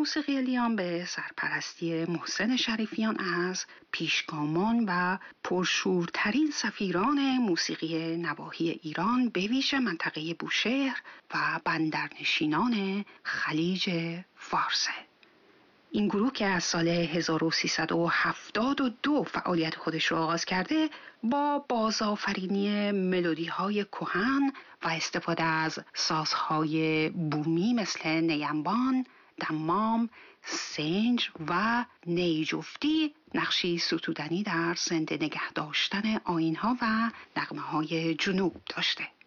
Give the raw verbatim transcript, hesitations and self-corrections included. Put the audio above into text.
موسیقی لیام به سرپرستی محسن شریفیان از پیشگامان و پرشورترین سفیران موسیقی نواحی ایران به ویژه منطقه بوشهر و بندرنشینان خلیج فارس. این گروه که از سال هزار و سیصد و هفتاد و دو فعالیت خودش را آغاز کرده، با بازآفرینی ملودی‌های کهن و استفاده از سازهای بومی مثل نیمبان، دمام، سنج و نیجفتی نقشی ستودنی در زنده نگه داشتن آیین‌ها و نغمه‌های جنوب داشته.